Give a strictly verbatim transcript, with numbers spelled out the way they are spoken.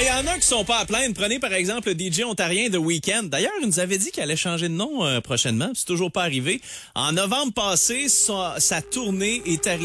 il y en a qui sont pas à plaindre. Prenez par exemple le D J ontarien The Weeknd. D'ailleurs, il nous avait dit qu'il allait changer de nom euh, prochainement. C'est toujours pas arrivé. En novembre passé, sa, sa tournée est arrivée.